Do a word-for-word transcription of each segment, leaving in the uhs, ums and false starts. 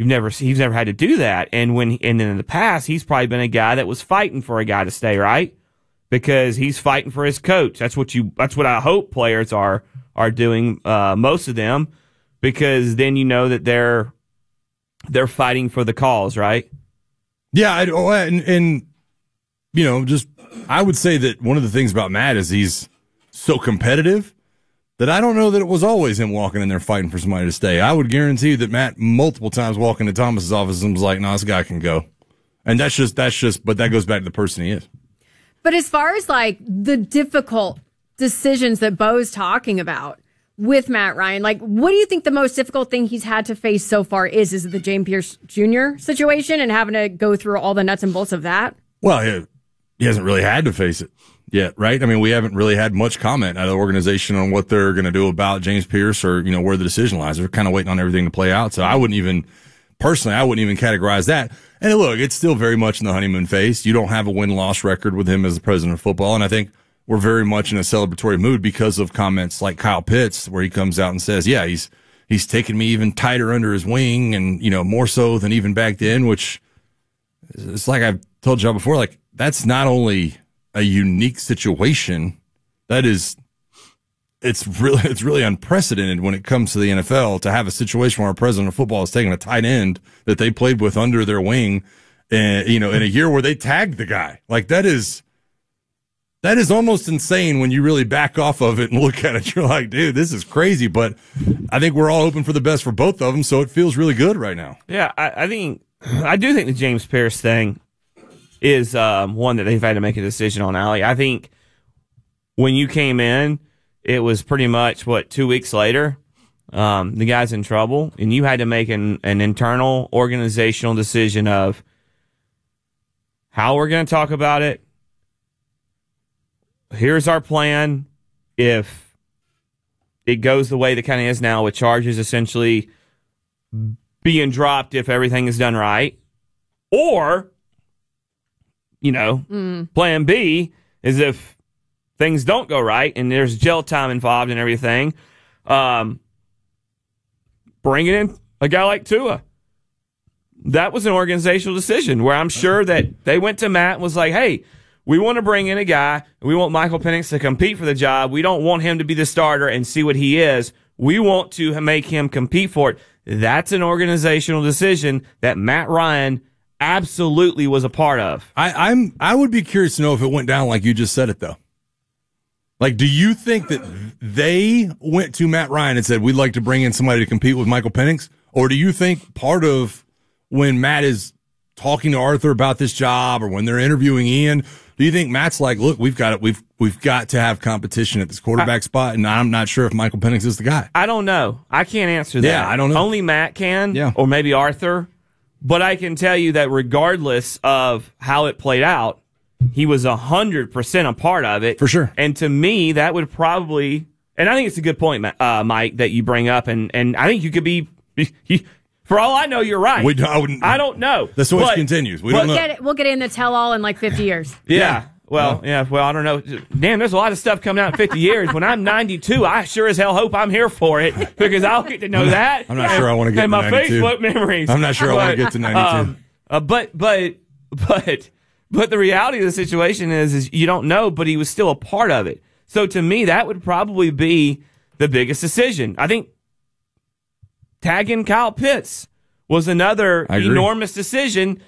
you've never he's never had to do that. And when and then in the past, he's probably been a guy that was fighting for a guy to stay, right? Because he's fighting for his coach. That's what you. That's what I hope players are are doing. Uh, most of them, because then you know that they're they're fighting for the cause, right? Yeah, I, oh, and, and you know, just I would say that one of the things about Matt is he's so competitive that I don't know that it was always him walking in there fighting for somebody to stay. I would guarantee you that Matt multiple times walking to Thomas's office and was like, "No, this guy can go," and that's just that's just. But that goes back to the person he is. But as far as like the difficult decisions that Bo's talking about with Matt Ryan, like what do you think the most difficult thing he's had to face so far is? Is it the James Pierce Junior situation and having to go through all the nuts and bolts of that? Well, he, he hasn't really had to face it yet, right? I mean, we haven't really had much comment out of the organization on what they're going to do about James Pierce or, you know, where the decision lies. They're kind of waiting on everything to play out. So I wouldn't even, personally, I wouldn't even categorize that. And look, it's still very much in the honeymoon phase. You don't have a win-loss record with him as the president of football. And I think we're very much in a celebratory mood because of comments like Kyle Pitts, where he comes out and says, yeah, he's, he's taken me even tighter under his wing and, you know, more so than even back then, which it's like I've told y'all before, like that's not only a unique situation, that is, it's really, it's really unprecedented when it comes to the N F L to have a situation where a president of football is taking a tight end that they played with under their wing, and, you know, in a year where they tagged the guy. Like that is, that is almost insane when you really back off of it and look at it. You're like, dude, this is crazy. But I think we're all hoping for the best for both of them, so it feels really good right now. Yeah, I, I think, I do think the James Pierce thing is um, one that they've had to make a decision on, Allie. I think when you came in, it was pretty much, what, two weeks later, um, the guy's in trouble, and you had to make an, an internal organizational decision of how we're going to talk about it. Here's our plan. If it goes the way that kind of is now, with charges essentially being dropped if everything is done right, or, you know, mm. plan B is if things don't go right and there's jail time involved and everything, um, bringing in a guy like Tua. That was an organizational decision where I'm sure that they went to Matt and was like, hey, we want to bring in a guy. We want Michael Penix to compete for the job. We don't want him to be the starter and see what he is. We want to make him compete for it. That's an organizational decision that Matt Ryan absolutely was a part of. I, I'm, I would be curious to know if it went down like you just said it, though. Like, do you think that they went to Matt Ryan and said, we'd like to bring in somebody to compete with Michael Penix? Or do you think part of when Matt is talking to Arthur about this job or when they're interviewing Ian, do you think Matt's like, look, we've got it. We've, we've got to have competition at this quarterback I, spot, and I'm not sure if Michael Penix is the guy. I don't know. I can't answer that. Yeah, I don't know. Only Matt can, yeah. or maybe Arthur. But I can tell you that regardless of how it played out, he was one hundred percent a part of it. For sure. And to me, that would probably, and I think it's a good point, uh, Mike, that you bring up, and, and I think you could be, he, for all I know, you're right. We don't, I don't know. The source but, continues. We we'll don't know. Get it, we'll get it in the tell-all in like fifty years. Yeah. yeah. Well, yeah. Well, I don't know. Damn, there's a lot of stuff coming out in fifty years. When I'm ninety-two, I sure as hell hope I'm here for it because I'll get to know that. I'm not and, sure I want to get and to my ninety-two. Facebook memories. I'm not sure but, I want to get to ninety-two. Um, uh, but, but, but, but the reality of the situation is, is you don't know, but he was still a part of it. So to me, that would probably be the biggest decision. I think tagging Kyle Pitts was another enormous decision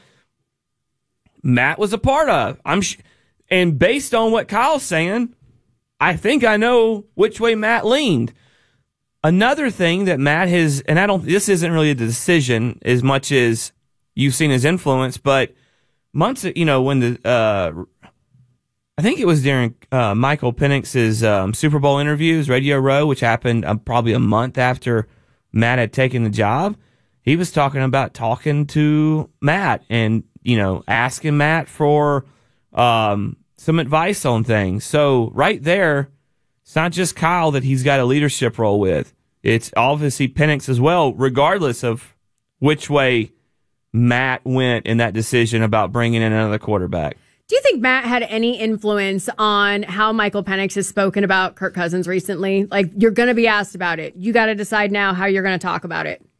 Matt was a part of. I'm sh- and based on what Kyle's saying, I think I know which way Matt leaned. Another thing that Matt has, and I don't, this isn't really a decision as much as you've seen his influence, but months, you know, when the, uh, I think it was during uh, Michael Penix's um, Super Bowl interviews, Radio Row, which happened uh, probably a month after Matt had taken the job. He was talking about talking to Matt and, you know, asking Matt for um, some advice on things. So right there, it's not just Kyle that he's got a leadership role with. It's obviously Penix as well, regardless of which way Matt went in that decision about bringing in another quarterback. Do you think Matt had any influence on how Michael Penix has spoken about Kirk Cousins recently? Like, you're going to be asked about it. You got to decide now how you're going to talk about it.